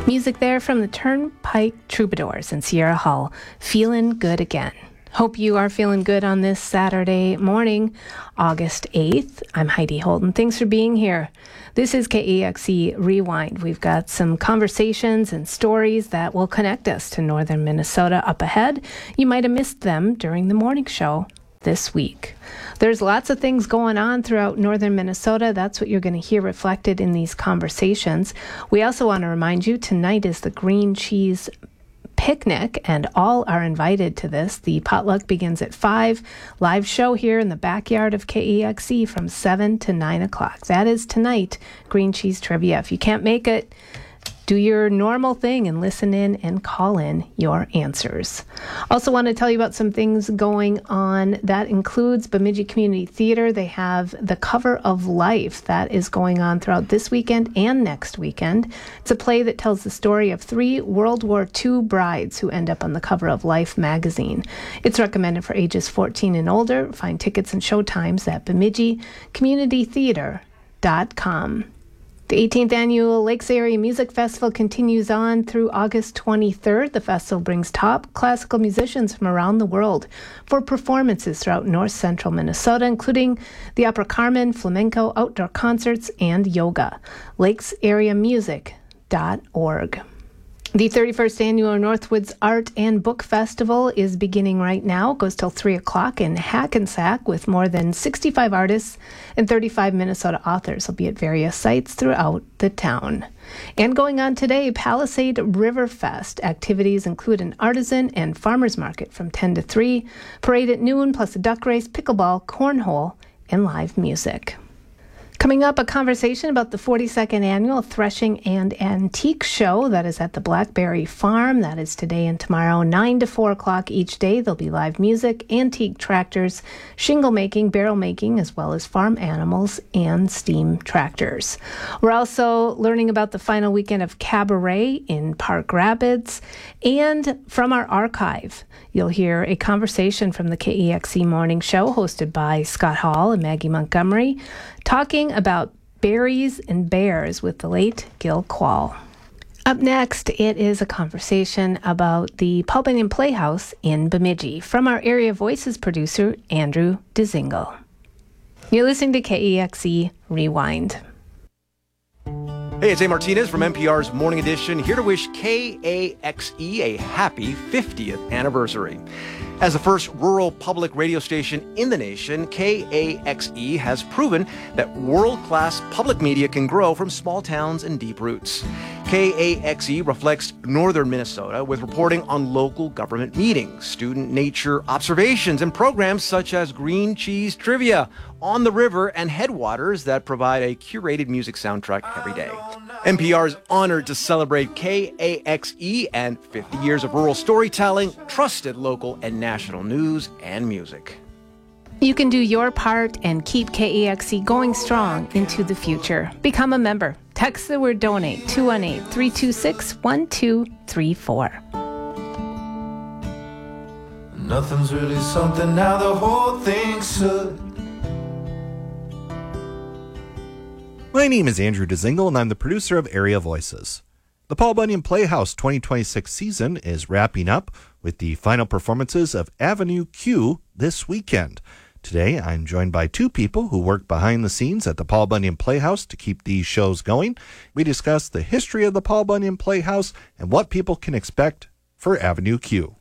Music there from the Turnpike Troubadours in Sierra Hull. Feeling good again. Hope you are feeling good on this Saturday morning, August 8th. I'm Heidi Holden. Thanks for being here. This is KEXE Rewind. We've got some conversations and stories that will connect us to northern Minnesota up ahead. You might have missed them during the morning show this week. There's lots of things going on throughout northern Minnesota. That's what you're going to hear reflected in these conversations. We also want to remind you tonight is the Green Cheese Picnic, and all are invited to this. The potluck begins at 5. Live show here in the backyard of KEXE from 7 to 9 o'clock. That is tonight, Green Cheese Trivia. If you can't make it, do your normal thing and listen in and call in your answers. Also want to tell you about some things going on. That includes Bemidji Community Theater. They have The Cover of Life that is going on throughout this weekend and next weekend. It's a play that tells the story of 3 World War II brides who end up on the cover of Life magazine. It's recommended for ages 14 and older. Find tickets and show times at BemidjiCommunityTheater.com. The 18th Annual Lakes Area Music Festival continues on through August 23rd. The festival brings top classical musicians from around the world for performances throughout north central Minnesota, including the Opera Carmen, flamenco, outdoor concerts, and yoga. lakesareamusic.org. The 31st Annual Northwoods Art and Book Festival is beginning right now. It goes till 3 o'clock in Hackensack with more than 65 artists and 35 Minnesota authors will be at various sites throughout the town. And going on today, Palisade River Fest. Activities include an artisan and farmers market from 10 to 3, parade at noon, plus a duck race, pickleball, cornhole, and live music. Coming up, a conversation about the 42nd Annual Threshing and Antique Show that is at the Blackberry Farm. That is today and tomorrow, 9 to 4 o'clock each day. There'll be live music, antique tractors, shingle making, barrel making, as well as farm animals and steam tractors. We're also learning about the final weekend of Cabaret in Park Rapids. And from our archive, you'll hear a conversation from the KEXE Morning Show hosted by Scott Hall and Maggie Montgomery, talking about berries and bears with the late Gil Quall. Up next, it is a conversation about the Paul Bunyan Playhouse in Bemidji from our Area Voices producer, Andrew DeZingle. You're listening to KEXE Rewind. Hey, it's A. Martinez from NPR's Morning Edition, here to wish KAXE a happy 50th anniversary. As the first rural public radio station in the nation, KAXE has proven that world-class public media can grow from small towns and deep roots. KAXE reflects northern Minnesota with reporting on local government meetings, student nature observations, and programs such as Green Cheese Trivia, On the River, and Headwaters that provide a curated music soundtrack every day. NPR is honored to celebrate KAXE and 50 years of rural storytelling, trusted local and national news and music. You can do your part and keep KEXE going strong into the future. Become a member. Text the word donate 218-326-1234. Nothing's really something now, the whole thing should. My name is Andrew DeZingle, and I'm the producer of Area Voices. The Paul Bunyan Playhouse 2026 season is wrapping up with the final performances of Avenue Q this weekend. Today, I'm joined by 2 people who work behind the scenes at the Paul Bunyan Playhouse to keep these shows going. We discuss the history of the Paul Bunyan Playhouse and what people can expect for Avenue Q.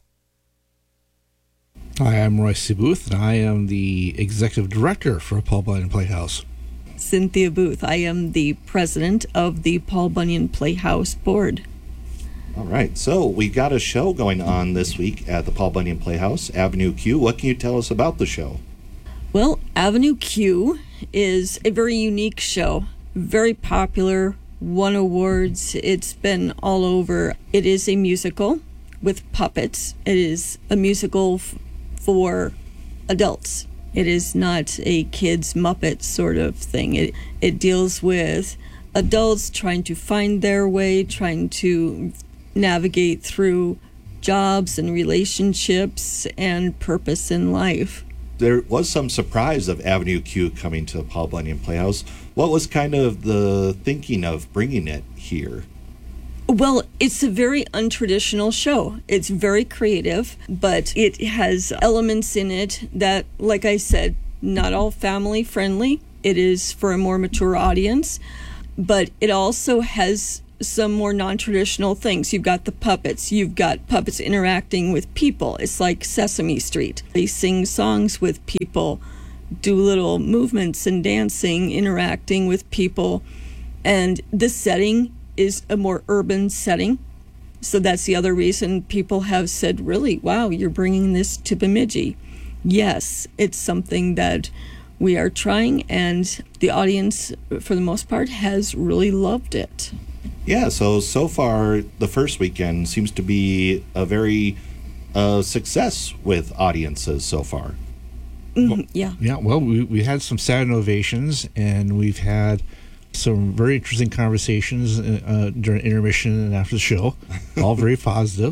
Hi, I'm Royce Booth, and I am the executive director for Paul Bunyan Playhouse. Cynthia Booth. I am the president of the Paul Bunyan Playhouse Board. All right, so we got a show going on this week at the Paul Bunyan Playhouse, Avenue Q. What can you tell us about the show? Well, Avenue Q is a very unique show, very popular, won awards. It's been all over. It is a musical with puppets. It is a musical for adults. It is not a kids' Muppet sort of thing. It deals with adults trying to find their way, trying to navigate through jobs and relationships and purpose in life. There was some surprise of Avenue Q coming to Paul Bunyan Playhouse. What was kind of the thinking of bringing it here? Well, it's a very untraditional show. It's very creative, but it has elements in it that, like I said, not all family friendly. It is for a more mature audience, but it also has some more non-traditional things. You've got the puppets. You've got puppets interacting with people. It's like Sesame Street. They sing songs with people, do little movements and dancing, interacting with people. And the setting is a more urban setting. So that's the other reason people have said, really, wow, you're bringing this to Bemidji. Yes, it's something that we are trying, and the audience, for the most part, has really loved it. Yeah, so far, the first weekend seems to be a very success with audiences so far. Yeah. Yeah, well, we had some standing ovations, and we've had some very interesting conversations during intermission and after the show, all very positive.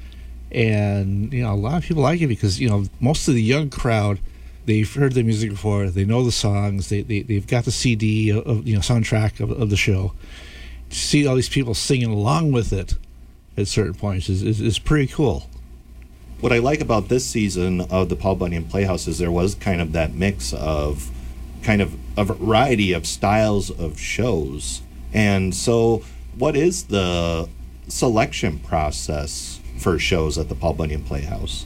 And, a lot of people like it because, most of the young crowd, they've heard the music before, they know the songs, they've got the CD of, soundtrack of the show. To see all these people singing along with it at certain points is pretty cool. What I like about this season of the Paul Bunyan Playhouse is there was kind of that mix of kind of a variety of styles of shows. And so what is the selection process for shows at the Paul Bunyan Playhouse?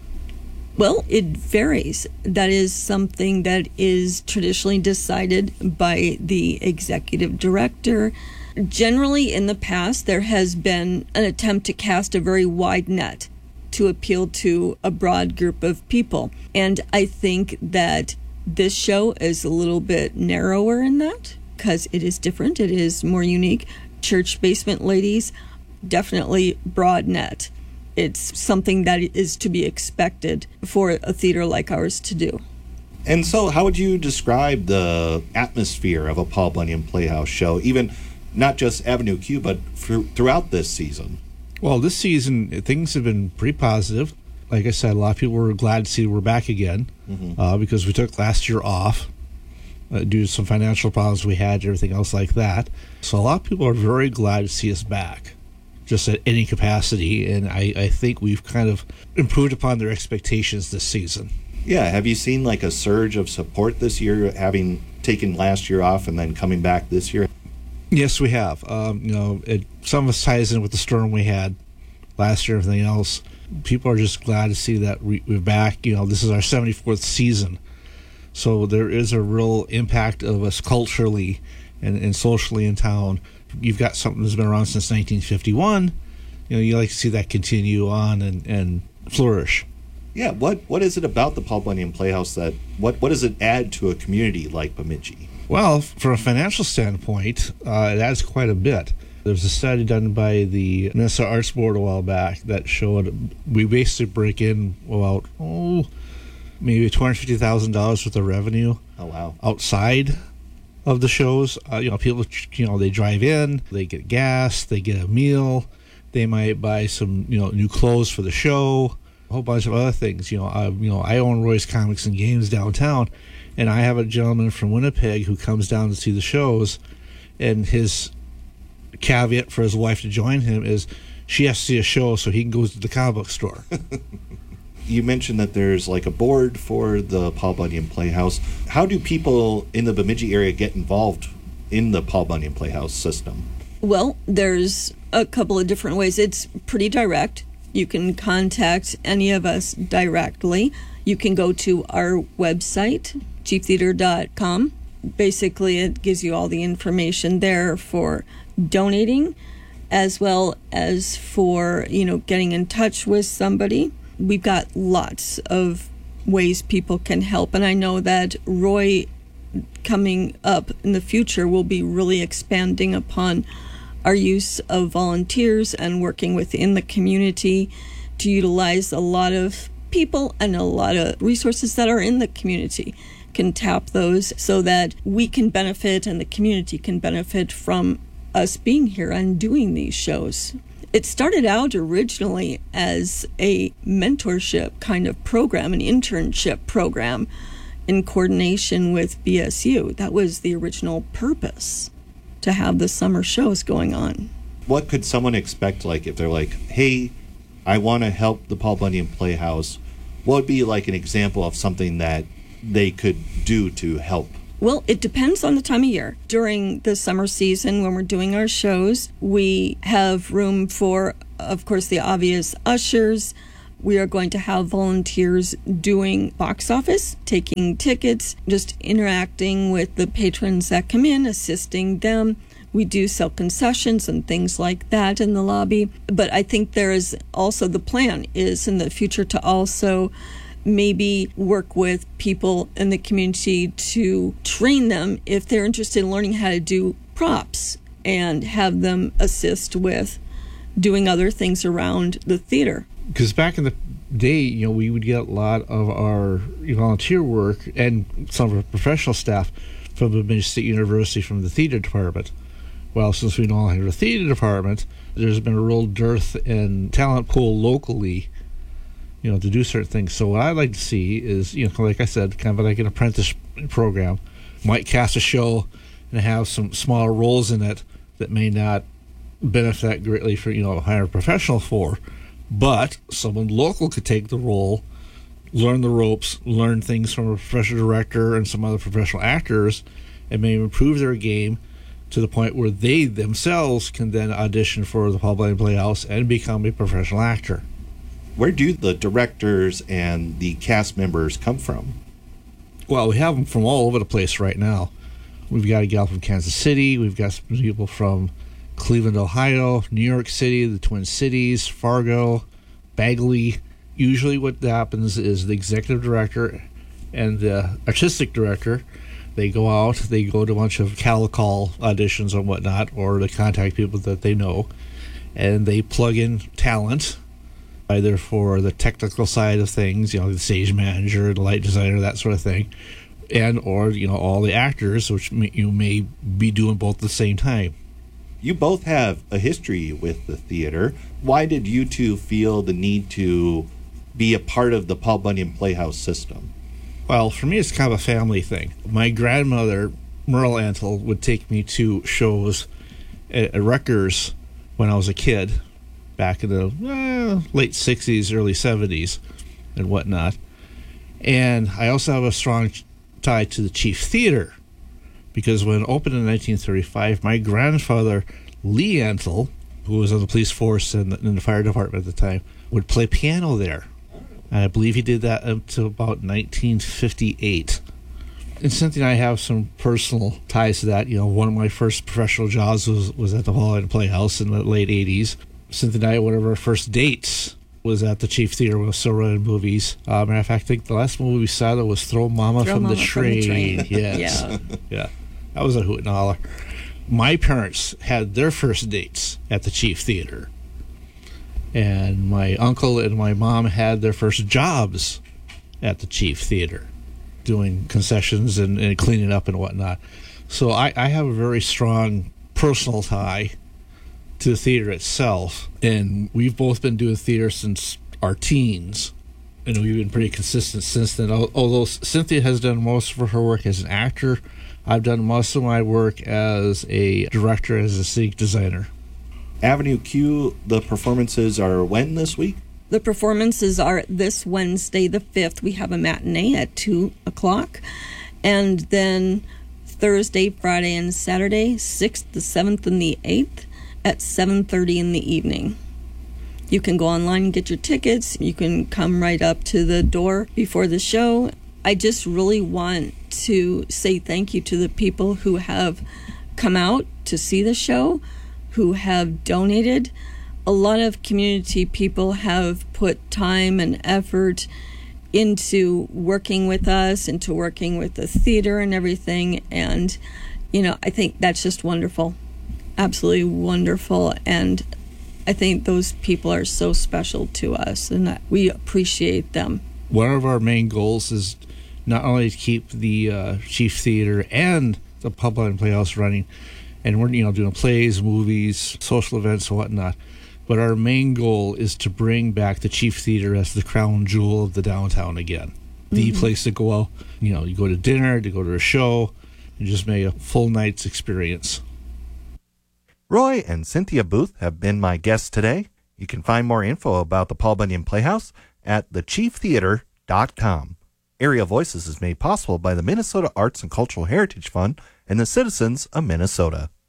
Well, it varies. That is something that is traditionally decided by the executive director. Generally, in the past, there has been an attempt to cast a very wide net to appeal to a broad group of people. And I think that this show is a little bit narrower in that because it is different. It is more unique. Church Basement Ladies, definitely broad net. It's something that is to be expected for a theater like ours to do. And so how would you describe the atmosphere of a Paul Bunyan Playhouse show, even not just Avenue Q, but throughout this season? Well, this season, things have been pretty positive. Like I said, a lot of people were glad to see we're back again because we took last year off due to some financial problems we had and everything else like that. So a lot of people are very glad to see us back, just at any capacity. And I think we've kind of improved upon their expectations this season. Yeah, have you seen like a surge of support this year, having taken last year off and then coming back this year? Yes, we have. Some of us ties in with the storm we had last year and everything else. People are just glad to see that we're back. This is our 74th season. So there is a real impact of us culturally and socially in town. You've got something that's been around since 1951. You like to see that continue on and flourish. Yeah, what is it about the Paul Bunyan Playhouse what does it add to a community like Bemidji? Well, from a financial standpoint, it adds quite a bit. There was a study done by the Minnesota Arts Board a while back that showed we basically break in about maybe $250,000 worth of revenue. Oh wow! Outside of the shows, people, they drive in, they get gas, they get a meal, they might buy some, new clothes for the show, a whole bunch of other things. I own Roy's Comics and Games downtown, and I have a gentleman from Winnipeg who comes down to see the shows, and his caveat for his wife to join him is she has to see a show so he can go to the comic book store. You mentioned that there's like a board for the Paul Bunyan Playhouse. How do people in the Bemidji area get involved in the Paul Bunyan Playhouse system? Well, there's a couple of different ways. It's pretty direct. You can contact any of us directly. You can go to our website, cheaptheater.com. Basically, it gives you all the information there for donating, as well as for, getting in touch with somebody. We've got lots of ways people can help, and I know that Roy, coming up in the future, will be really expanding upon our use of volunteers and working within the community to utilize a lot of people and a lot of resources that are in the community. Can tap those so that we can benefit and the community can benefit from us being here and doing these shows. It started out originally as a mentorship kind of program, an internship program in coordination with BSU. That was the original purpose, to have the summer shows going on. What could someone expect, like, if they're like, hey, I want to help the Paul Bunyan Playhouse? What would be like an example of something that they could do to help? Well, it depends on the time of year. During the summer season, when we're doing our shows, we have room for, of course, the obvious ushers. We are going to have volunteers doing box office, taking tickets, just interacting with the patrons that come in, assisting them. We do sell concessions and things like that in the lobby. But I think there is also, the plan is in the future to also maybe work with people in the community to train them if they're interested in learning how to do props and have them assist with doing other things around the theater. Because back in the day, we would get a lot of our volunteer work and some of our professional staff from the Michigan State University, from the theater department. Well, since we no longer have a theater department, there's been a real dearth in talent pool locally, to do certain things. So what I'd like to see is, like I said, kind of like an apprentice program. Might cast a show and have some smaller roles in it that may not benefit that greatly for, hire a professional for. But someone local could take the role, learn the ropes, learn things from a professional director and some other professional actors, and maybe improve their game to the point where they themselves can then audition for the Paul Bunyan Playhouse and become a professional actor. Where do the directors and the cast members come from? Well, we have them from all over the place right now. We've got a gal from Kansas City. We've got some people from Cleveland, Ohio, New York City, the Twin Cities, Fargo, Bagley. Usually what happens is the executive director and the artistic director, they go out, they go to a bunch of cattle call auditions and whatnot, or they contact people that they know, and they plug in talent, either for the technical side of things, the stage manager, the light designer, that sort of thing, and or, all the actors, which you may be doing both at the same time. You both have a history with the theater. Why did you two feel the need to be a part of the Paul Bunyan Playhouse system? Well, for me, it's kind of a family thing. My grandmother, Merle Antle, would take me to shows at Rutgers when I was a kid, back in the late 60s, early 70s, and whatnot. And I also have a strong tie to the Chief Theater, because when it opened in 1935, my grandfather, Lee Antle, who was on the police force and in the fire department at the time, would play piano there. And I believe he did that until about 1958. And Cynthia and I have some personal ties to that. One of my first professional jobs was at the Paul Bunyan Playhouse in the late 80s. Cynthia and I, one of our first dates was at the Chief Theater when we were still running movies. Matter of fact, I think the last movie we saw that was Throw Mama from the Train. Yes. Yeah. That was a hoot and holler. My parents had their first dates at the Chief Theater. And my uncle and my mom had their first jobs at the Chief Theater, doing concessions and cleaning up and whatnot. So I have a very strong personal tie to the theater itself. And we've both been doing theater since our teens. And we've been pretty consistent since then. Although Cynthia has done most of her work as an actor, I've done most of my work as a director, as a scenic designer. Avenue Q, the performances are when this week? The performances are this Wednesday, the 5th. We have a matinee at 2 o'clock. And then Thursday, Friday, and Saturday, 6th, the 7th, and the 8th at 7:30 in the evening. You can go online and get your tickets. You can come right up to the door before the show. I just really want to say thank you to the people who have come out to see the show, who have donated. A lot of community people have put time and effort into working with us, into working with the theater and everything. And, I think that's just wonderful. Absolutely wonderful. And I think those people are so special to us, and we appreciate them. One of our main goals is not only to keep the Chief Theater and the Paul Bunyan Playhouse running, and we're doing plays, movies, social events, and whatnot. But our main goal is to bring back the Chief Theater as the crown jewel of the downtown again. Mm-hmm. The place to go out. You go to dinner, to go to a show, and just make a full night's experience. Roy and Cynthia Booth have been my guests today. You can find more info about the Paul Bunyan Playhouse at thechieftheater.com. Area Voices is made possible by the Minnesota Arts and Cultural Heritage Fund and the citizens of Minnesota.